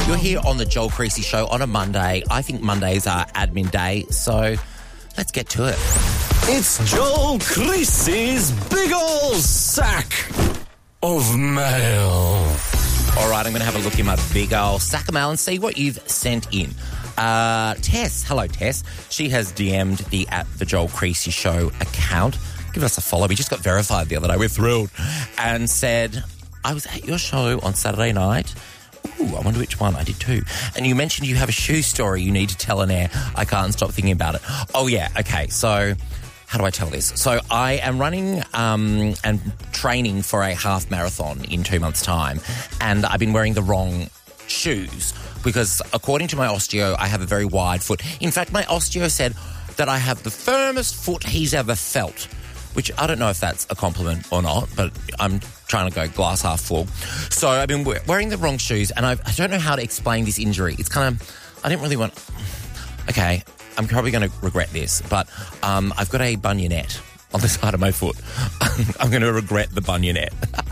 You're here on the Joel Creasy Show on a Monday. I think Mondays are admin day, so let's get to it. It's Joel Creasy's big ol' sack of mail. All right, I'm going to have a look in my big old sack of mail and see what you've sent in. Tess, hello Tess. She has DM'd the Joel Creasy Show account. Give us a follow. We just got verified the other day. We're thrilled. And said, I was at your show on Saturday night. Ooh, I wonder which one. I did too. And you mentioned you have a shoe story you need to tell on air. I can't stop thinking about it. Oh, yeah. Okay, so how do I tell this? So I am running and training for a half marathon in 2 months' time, and I've been wearing the wrong shoes because according to my osteo, I have a very wide foot. In fact, my osteo said that I have the firmest foot he's ever felt, which I don't know if that's a compliment or not, but I'm trying to go glass half full. So I've been wearing the wrong shoes, and I don't know how to explain this injury. It's kind of, I didn't really want... Okay, I'm probably going to regret this, but I've got a bunionette on the side of my foot. I'm going to regret the bunionette.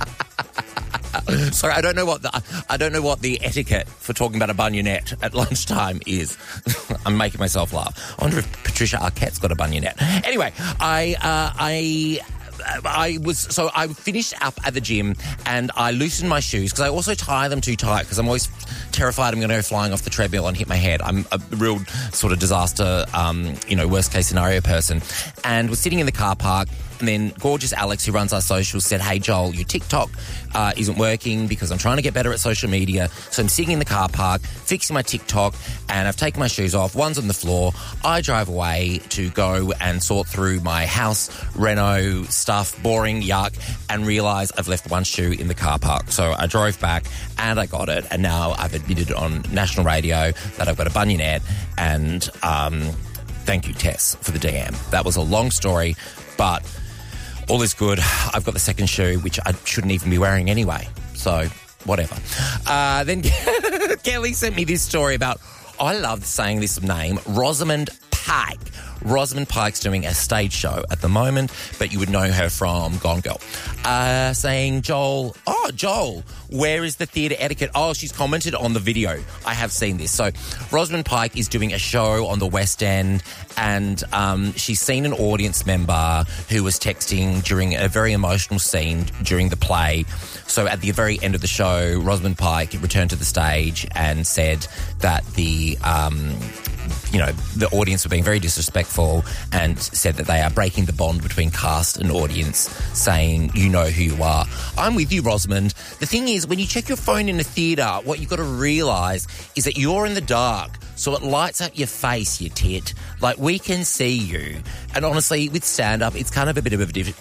Sorry, I don't know what the etiquette for talking about a bunionette at lunchtime is. I'm making myself laugh. I wonder if Patricia Arquette's got a bunionette. Anyway, I finished up at the gym and I loosened my shoes because I also tie them too tight because I'm always terrified I'm going to go flying off the treadmill and hit my head. I'm a real sort of disaster, worst case scenario person. And was sitting in the car park, and then gorgeous Alex, who runs our socials, said, hey, Joel, your TikTok isn't working because I'm trying to get better at social media. So I'm sitting in the car park, fixing my TikTok, and I've taken my shoes off. One's on the floor. I drive away to go and sort through my house, reno stuff, boring, yuck, and realise I've left one shoe in the car park. So I drove back and I got it, and now I've admitted on national radio that I've got a bunionette, and thank you, Tess, for the DM. That was a long story, but all is good. I've got the second shoe, which I shouldn't even be wearing anyway. So, whatever. Then Kelly sent me this story about, I love saying this name, Rosamund Pike. Rosamund Pike's doing a stage show at the moment, but you would know her from Gone Girl. Saying, Joel, where is the theatre etiquette? Oh, she's commented on the video. I have seen this. So Rosamund Pike is doing a show on the West End, and she's seen an audience member who was texting during a very emotional scene during the play. So at the very end of the show, Rosamund Pike returned to the stage and said that the audience were being very disrespectful, and said that they are breaking the bond between cast and audience, saying, you know who you are. I'm with you, Rosamund. The thing is, when you check your phone in a theatre, what you've got to realise is that you're in the dark, so it lights up your face, you tit. Like, we can see you. And honestly, with stand-up, it's kind of a bit of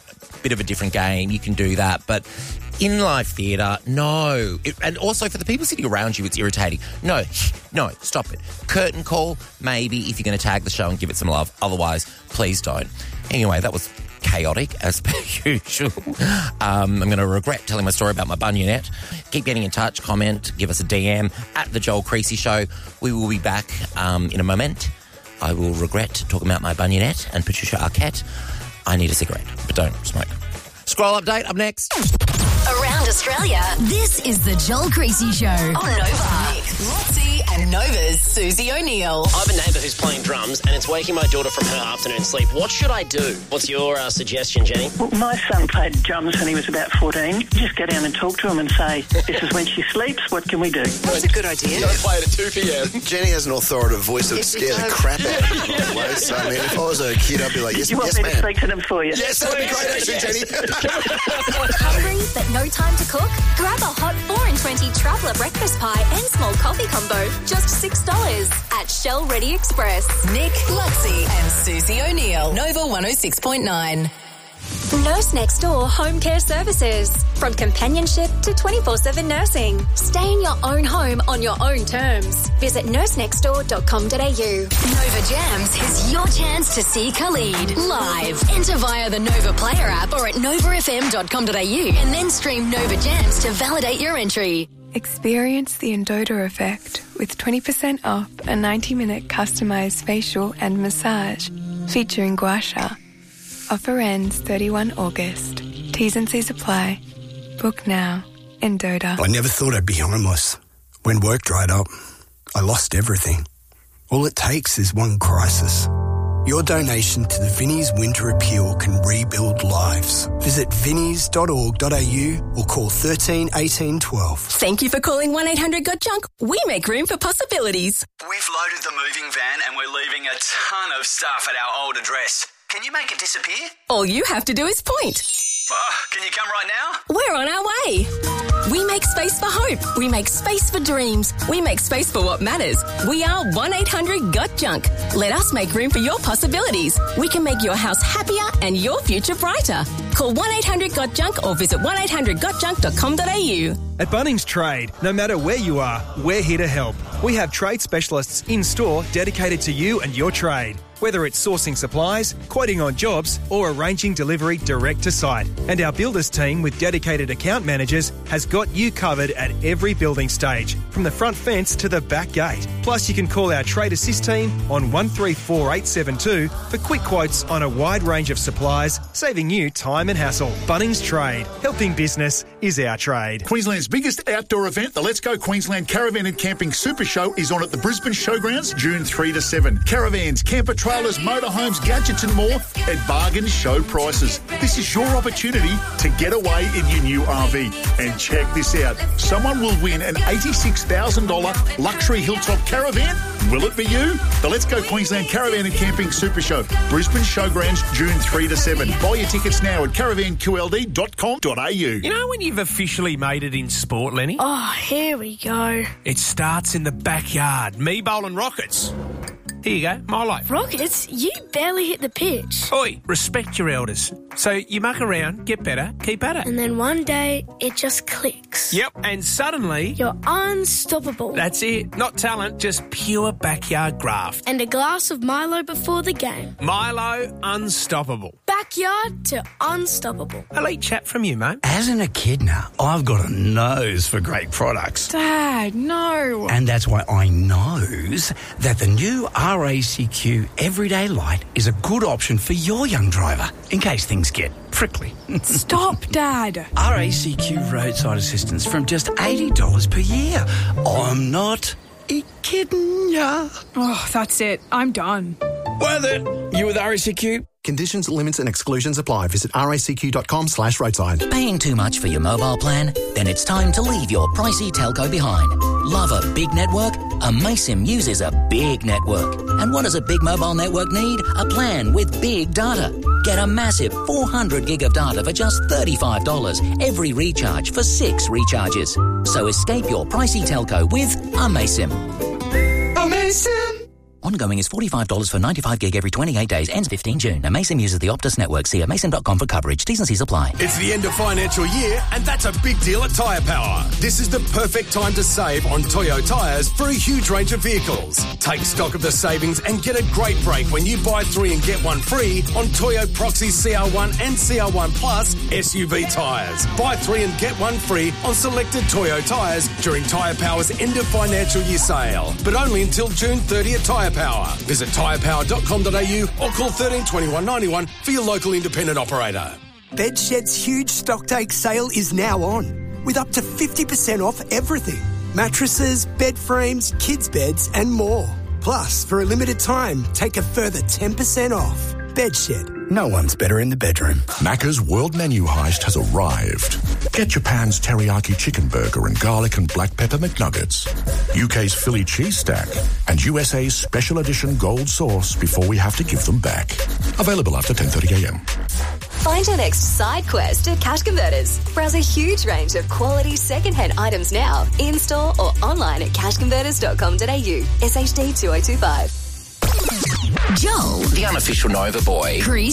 a different game. You can do that, but in live theatre, no. And also for the people sitting around you, it's irritating. No, stop it. Curtain call, maybe, if you're going to tag the show and give it some love. Otherwise, please don't. Anyway, that was chaotic, as per usual. I'm going to regret telling my story about my bunionette. Keep getting in touch, comment, give us a DM at The Joel Creasy Show. We will be back in a moment. I will regret talking about my bunionette and Patricia Arquette. I need a cigarette, but don't smoke. Scroll update up next. Around Australia, this is the Joel Creasy Show on Nova. Nick, Lotzie and Nova's Susie O'Neill. I have a neighbour who's playing drums and it's waking my daughter from her afternoon sleep. What should I do? What's your suggestion, Jenny? Well, my son played drums when he was about 14. Just go down and talk to him and say, this is when she sleeps, what can we do? That's a good idea. Don't play it at 2 p.m. Jenny has an authoritative voice that would scare the crap out of me, by the way. So, I mean, if I was a kid, I'd be like, yes, you want me to speak to them for you? Yes, that'd be great, actually, Jenny. Hungry but no time to cook? Grab a hot 4 in 20 traveller breakfast pie and small coffee combo. Just $6 at Shell Ready Express. Nick, Lotzie and Susie O'Neill. Nova 106.9. Nurse Next Door Home Care Services. From companionship to 24/7 nursing. Stay in your own home on your own terms. Visit nursenextdoor.com.au. Nova Jams is your chance to see Khalid live. Enter via the Nova Player app or at novafm.com.au and then stream Nova Jams to validate your entry. Experience the Endota effect with 20% off a 90-minute customised facial and massage featuring gua sha. Offer ends 31 August. T's and C's apply. Book now. Endota. I never thought I'd be homeless. When work dried up, I lost everything. All it takes is one crisis. Your donation to the Vinnie's Winter Appeal can rebuild lives. Visit vinnies.org.au or call 13 18 12. Thank you for calling 1-800-GOT-JUNK. We make room for possibilities. We've loaded the moving van and we're leaving a ton of stuff at our old address. Can you make it disappear? All you have to do is point. Can you come right now? We're on our way. We make space for hope. We make space for dreams. We make space for what matters. We are 1-800-GOT-JUNK. Let us make room for your possibilities. We can make your house happier and your future brighter. Call 1-800-GOT-JUNK or visit 1800gotjunk.com.au. At Bunnings Trade, no matter where you are, we're here to help. We have trade specialists in-store dedicated to you and your trade. Whether it's sourcing supplies, quoting on jobs, or arranging delivery direct to site. And our builders team with dedicated account managers has got you covered at every building stage, from the front fence to the back gate. Plus, you can call our Trade Assist team on 134872 for quick quotes on a wide range of supplies, saving you time and hassle. Bunnings Trade. Helping business is our trade. Queensland's biggest outdoor event, the Let's Go Queensland Caravan and Camping Super Show, is on at the Brisbane Showgrounds, June 3 to 7. Caravans, camper trailers, motorhomes, gadgets and more at bargain show prices. This is your opportunity to get away in your new RV. And check this out. Someone will win an $86,000 luxury hilltop caravan. Will it be you? The Let's Go Queensland Caravan and Camping Super Show, Brisbane Showgrounds, June 3 to 7. Buy your tickets now at caravanqld.com.au. You know when you've officially made it in sport, Lenny? Oh, here we go. It starts in the backyard. Me bowling rockets. Here you go, Milo. Rockets, you barely hit the pitch. Oi, respect your elders. So you muck around, get better, keep at it. And then one day, it just clicks. Yep, and suddenly... You're unstoppable. That's it. Not talent, just pure backyard graft. And a glass of Milo before the game. Milo, unstoppable. Backyard to unstoppable. Elite chat from you, mate. As an echidna, I've got a nose for great products. Dad, no. And that's why I knows that the new RACQ Everyday Light is a good option for your young driver, in case things get prickly. Stop, Dad. RACQ roadside assistance from just $80 per year. I'm not kidding ya. Oh, that's it. I'm done. Worth it. You with RACQ? Conditions, limits and exclusions apply. Visit racq.com/roadside. Paying too much for your mobile plan? Then it's time to leave your pricey telco behind. Love a big network? Amaysim uses a big network. And what does a big mobile network need? A plan with big data. Get a massive 400 gig of data for just $35 every recharge for 6 recharges. So escape your pricey telco with Amaysim. Amaysim! Ongoing is $45 for 95 gig every 28 days. Ends 15 June. Amaysim uses the Optus network. See amaysim.com for coverage. T's and C's apply. It's the end of financial year, and that's a big deal at Tyre Power. This is the perfect time to save on Toyo tyres for a huge range of vehicles. Take stock of the savings and get a great break when you buy 3 and get 1 free on Toyo Proxy CR1 and CR1 Plus SUV tyres. Buy 3 and get 1 free on selected Toyo tyres during Tyre Power's end of financial year sale. But only until June 30 at Tyre Power. Visit tyrepower.com.au or call 13 21 91 for your local independent operator. Bedshed's huge stocktake sale is now on, with up to 50% off everything. Mattresses, bed frames, kids' beds and more. Plus, for a limited time, take a further 10% off. Bedshed. No one's better in the bedroom. Macca's World Menu Heist has arrived. Get Japan's teriyaki chicken burger and garlic and black pepper McNuggets, UK's Philly cheese stack, and USA's special edition gold sauce before we have to give them back. Available after 10:30am. Find your next side quest at Cash Converters. Browse a huge range of quality second-hand items now, in-store or online at cashconverters.com.au. SHD 2025. Joel, the unofficial Nova boy. Chris